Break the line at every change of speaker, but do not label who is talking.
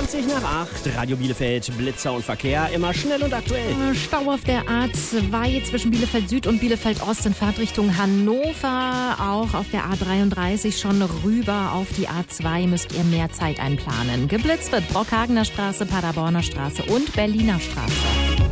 20 nach 8, Radio Bielefeld, Blitzer und Verkehr, immer schnell und aktuell.
Stau auf der A2 zwischen Bielefeld Süd und Bielefeld Ost in Fahrtrichtung Hannover. Auch auf der A33 schon rüber auf die A2 müsst ihr mehr Zeit einplanen. Geblitzt wird Brockhagener Straße, Paderborner Straße und Berliner Straße.